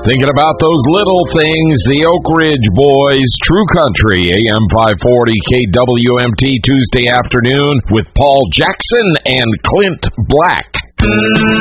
Thinking about those little things, the Oak Ridge Boys, True Country, AM 540 KWMT, Tuesday afternoon with Paul Jackson and Clint Black.